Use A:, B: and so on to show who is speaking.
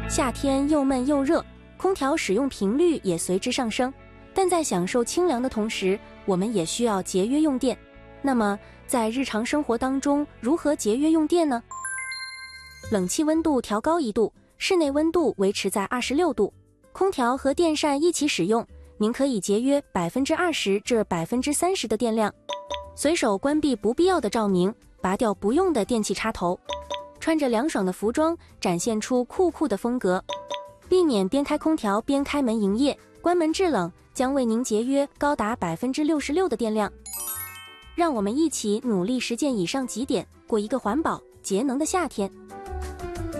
A: 夏天又闷又热，空调使用频率也随之上升。但在享受清凉的同时，我们也需要节约用电。那么，在日常生活当中，如何节约用电呢？冷气温度调高1度，室内温度维持在26度。空调和电扇一起使用，您可以节约20%至30%的电量。随手关闭不必要的照明，拔掉不用的电器插头。穿着凉爽的服装，展现出酷酷的风格。避免边开空调边开门营业，关门制冷将为您节约高达66%的电量。让我们一起努力实践以上几点，过一个环保节能的夏天。